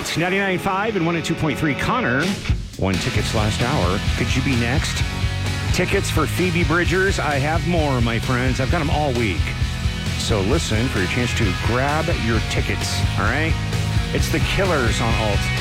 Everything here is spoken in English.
Alt 99.5 and 102.3 Connor won tickets last hour. Could you be next? Tickets for Phoebe Bridgers. I have more, my friends. I've got them all week. So listen for your chance to grab your tickets, all right? It's the Killers on Alt